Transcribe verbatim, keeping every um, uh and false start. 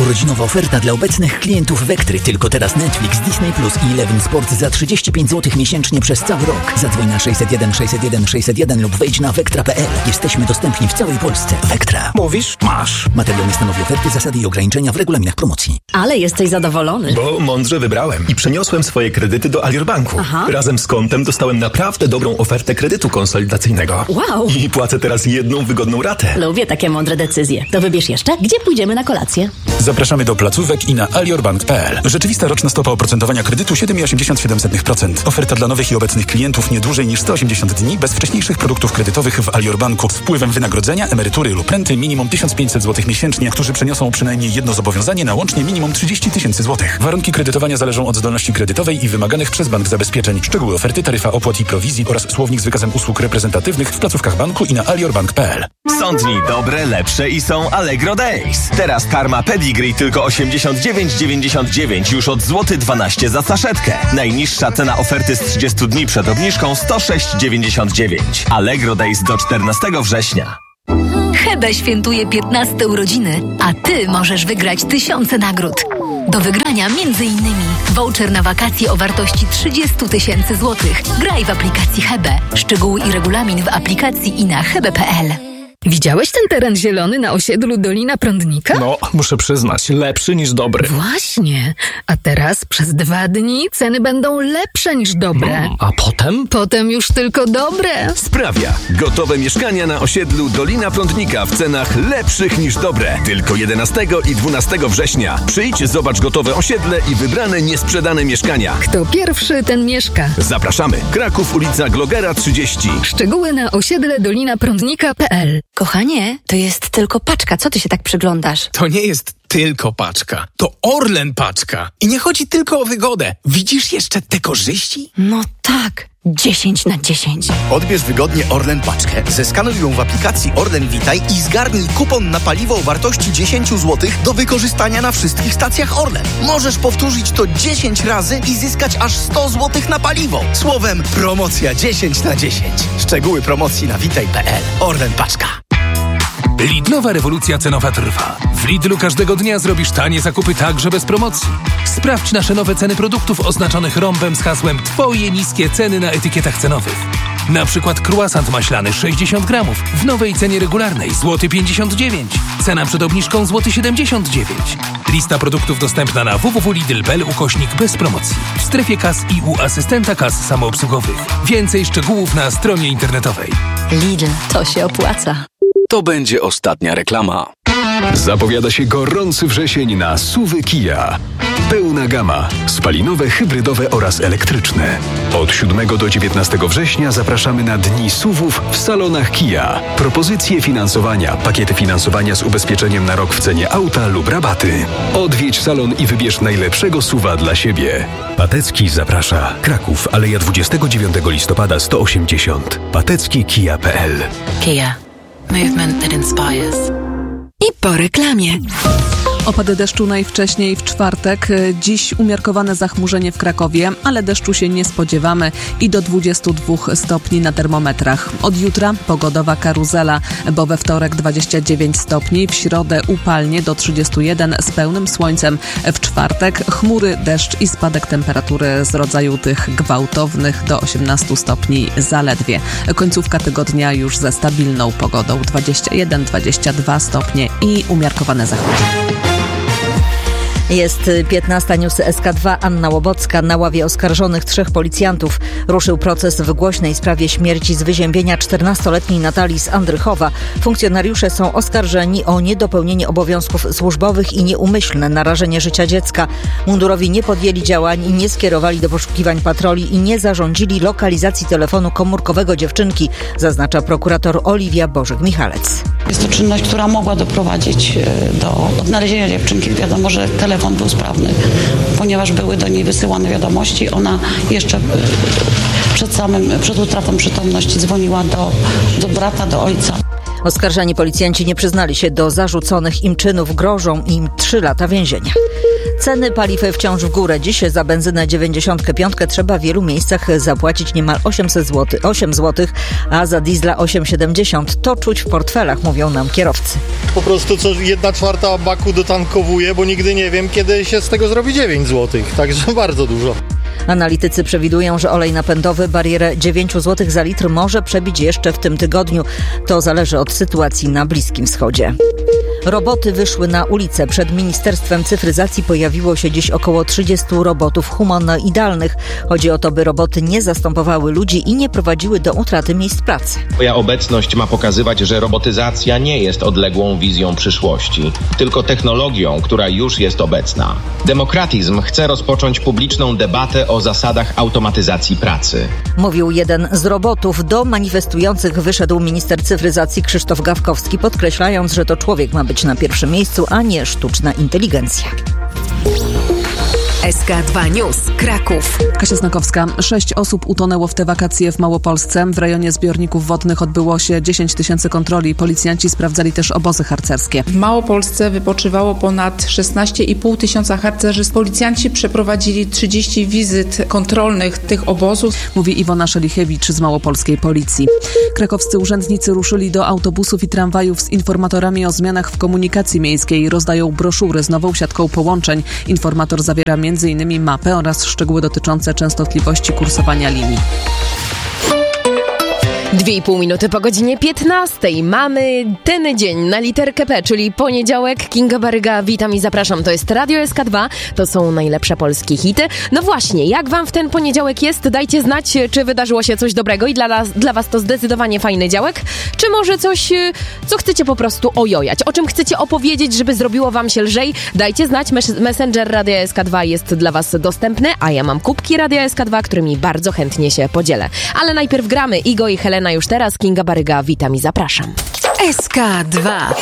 Urodzinowa oferta dla obecnych klientów Vektry. Tylko teraz Netflix, Disney Plus i Eleven Sport za trzydzieści pięć złotych miesięcznie przez cały rok. Zadzwoń na sześćset jeden sześćset jeden sześćset jeden lub wejdź na vektra kropka p l. Jesteśmy dostępni w całej Polsce. Vektra. Mówisz? Masz. Materiał nie stanowi oferty, zasady i ograniczenia w regulaminach promocji. Ale jesteś zadowolony. Bo mądrze wybrałem i przeniosłem swoje kredyty do Alior Banku. Aha. Razem z kontem dostałem naprawdę dobrą ofertę kredytu konsolidacyjnego. Wow. I płacę teraz jedną wygodną ratę. Lubię takie mądre decyzje. To wybierz jeszcze, gdzie pójdziemy na kolację. Zapraszamy do placówek i na aliorbank kropka p l. Rzeczywista roczna stopa oprocentowania kredytu siedem przecinek osiemdziesiąt siedem procent. Oferta dla nowych i obecnych klientów nie dłużej niż sto osiemdziesiąt dni bez wcześniejszych produktów kredytowych w Alior Banku z wpływem wynagrodzenia, emerytury lub renty minimum tysiąc pięćset złotych miesięcznie, którzy przeniosą przynajmniej jedno zobowiązanie na łącznie minimum trzydzieści tysięcy złotych. Warunki kredytowania zależą od zdolności kredytowej i wymaganych przez bank zabezpieczeń. Szczegóły oferty, taryfa opłat i prowizji oraz słownik z wykazem usług reprezentatywnych w placówkach banku i na aliorbank kropka p l. Są dni dobre, lepsze i są Allegro Days. Teraz karma Pedigree tylko osiemdziesiąt dziewięć dziewięćdziesiąt dziewięć już od złoty dwanaście za saszetkę. Najniższa cena oferty z trzydziestu dni przed obniżką sto sześć dziewięćdziesiąt dziewięć. Allegro Days do czternastego września. Hebe świętuje piętnaste urodziny, a ty możesz wygrać tysiące nagród. Do wygrania między innymi voucher na wakacje o wartości trzydzieści tysięcy złotych. Graj w aplikacji Hebe. Szczegóły i regulamin w aplikacji i na hebe kropka p l. Widziałeś ten teren zielony na osiedlu Dolina Prądnika? No, muszę przyznać, lepszy niż dobry. Właśnie. A teraz przez dwa dni ceny będą lepsze niż dobre. Hmm, a potem? Potem już tylko dobre. Sprawia. Gotowe mieszkania na osiedlu Dolina Prądnika w cenach lepszych niż dobre. Tylko jedenastego i dwunastego września. Przyjdź, zobacz gotowe osiedle i wybrane niesprzedane mieszkania. Kto pierwszy, ten mieszka. Zapraszamy. Kraków, ulica Glogera trzydzieści. Szczegóły na osiedle dolina prądnika kropka p l. Kochanie, to jest tylko paczka. Co ty się tak przyglądasz? To nie jest tylko paczka. To Orlen paczka. I nie chodzi tylko o wygodę. Widzisz jeszcze te korzyści? No tak. dziesięć na dziesięć. Odbierz wygodnie Orlen paczkę, zeskanuj ją w aplikacji Orlen Witaj i zgarnij kupon na paliwo o wartości dziesięć złotych do wykorzystania na wszystkich stacjach Orlen. Możesz powtórzyć to dziesięć razy i zyskać aż sto złotych na paliwo. Słowem, promocja dziesięć na dziesięć. Szczegóły promocji na witaj kropka p l. Orlen paczka. Lidlowa rewolucja cenowa trwa. W Lidlu każdego dnia zrobisz tanie zakupy także bez promocji. Sprawdź nasze nowe ceny produktów oznaczonych rąbem z hasłem Twoje niskie ceny na etykietach cenowych. Na przykład croissant maślany sześćdziesiąt gramów w nowej cenie regularnej złoty pięćdziesiąt dziewięć. Cena przed obniżką złoty siedemdziesiąt dziewięć. Lista produktów dostępna na w w w kropka lidl kropka p l ukośnik bez promocji. W strefie kas i u asystenta kas samoobsługowych. Więcej szczegółów na stronie internetowej. Lidl, to się opłaca. To będzie ostatnia reklama. Zapowiada się gorący wrzesień na S U V-y Kia. Pełna gama. Spalinowe, hybrydowe oraz elektryczne. Od siódmego do dziewiętnastego września zapraszamy na Dni S U V-ów w salonach Kia. Propozycje finansowania, pakiety finansowania z ubezpieczeniem na rok w cenie auta lub rabaty. Odwiedź salon i wybierz najlepszego S U V-a dla siebie. Patecki zaprasza. Kraków, Aleja dwudziestego dziewiątego listopada sto osiemdziesiąt. patecki kia kropka p l. Kia. Movement that inspires. I po reklamie. Opady deszczu najwcześniej w czwartek. Dziś umiarkowane zachmurzenie w Krakowie, ale deszczu się nie spodziewamy i do dwudziestu dwóch stopni na termometrach. Od jutra pogodowa karuzela, bo we wtorek dwadzieścia dziewięć stopni, w środę upalnie do trzydziestu jeden z pełnym słońcem. W czwartek chmury, deszcz i spadek temperatury z rodzaju tych gwałtownych do osiemnastu stopni zaledwie. Końcówka tygodnia już ze stabilną pogodą dwadzieścia jeden dwadzieścia dwa stopnie i umiarkowane zachmurzenie. Jest piętnasta, newsy S K dwa, Anna Łobocka. Na ławie oskarżonych trzech policjantów ruszył proces w głośnej sprawie śmierci z wyziębienia czternastoletniej Natalii z Andrychowa. Funkcjonariusze są oskarżeni o niedopełnienie obowiązków służbowych i nieumyślne narażenie życia dziecka. Mundurowi nie podjęli działań i nie skierowali do poszukiwań patroli i nie zarządzili lokalizacji telefonu komórkowego dziewczynki, zaznacza prokurator Oliwia Bożyk-Michalec. Jest to czynność, która mogła doprowadzić do odnalezienia dziewczynki. Wiadomo, że telefon był sprawny, ponieważ były do niej wysyłane wiadomości. Ona jeszcze przed samym, przed utratą przytomności dzwoniła do, do brata, do ojca. Oskarżani policjanci nie przyznali się do zarzuconych im czynów, grożą im trzy lata więzienia. Ceny paliw wciąż w górę. Dziś za benzynę dziewięćdziesiąt pięć trzeba w wielu miejscach zapłacić niemal osiemset złotych, osiem złotych, a za diesla osiem siedemdziesiąt. To czuć w portfelach, mówią nam kierowcy. Po prostu co jedna czwarta baku dotankowuje, bo nigdy nie wiem, kiedy się z tego zrobi dziewięć złotych. Także bardzo dużo. Analitycy przewidują, że olej napędowy barierę dziewięć złotych za litr może przebić jeszcze w tym tygodniu. To zależy od sytuacji na Bliskim Wschodzie. Roboty wyszły na ulicę. Przed Ministerstwem Cyfryzacji pojawiło się dziś około trzydziestu robotów humanoidalnych. Chodzi o to, by roboty nie zastępowały ludzi i nie prowadziły do utraty miejsc pracy. Moja obecność ma pokazywać, że robotyzacja nie jest odległą wizją przyszłości, tylko technologią, która już jest obecna. Demokratyzm chce rozpocząć publiczną debatę o zasadach automatyzacji pracy. Mówił jeden z robotów. Do manifestujących wyszedł minister cyfryzacji Krzysztof Gawkowski, podkreślając, że to człowiek ma być na pierwszym miejscu, a nie sztuczna inteligencja. S K dwa News, Kraków. Kasia Snakowska. Sześć osób utonęło w te wakacje w Małopolsce. W rejonie zbiorników wodnych odbyło się dziesięć tysięcy kontroli. Policjanci sprawdzali też obozy harcerskie. W Małopolsce wypoczywało ponad szesnaście i pół tysiąca harcerzy. Policjanci przeprowadzili trzydzieści wizyt kontrolnych tych obozów. Mówi Iwona Szelichewicz z małopolskiej policji. Krakowscy urzędnicy ruszyli do autobusów i tramwajów z informatorami o zmianach w komunikacji miejskiej. Rozdają broszury z nową siatką połączeń. Informator zawiera między innymi mapę oraz szczegóły dotyczące częstotliwości kursowania linii. Dwie i pół minuty po godzinie piętnastej. Mamy ten dzień na literkę P, czyli poniedziałek. Kinga Baryga, witam i zapraszam. To jest Radio S K dwa, to są najlepsze polskie hity. No właśnie, jak wam w ten poniedziałek jest? Dajcie znać, czy wydarzyło się coś dobrego i dla, nas, dla was to zdecydowanie fajny działek, czy może coś, co chcecie po prostu ojojać, o czym chcecie opowiedzieć, żeby zrobiło wam się lżej. Dajcie znać, Mes- Messenger Radia S K dwa jest dla was dostępny, a ja mam kubki Radia S K dwa, którymi bardzo chętnie się podzielę. Ale najpierw gramy. Igo i Helena już teraz. Kinga Baryga, witam i zapraszam. S K dwa.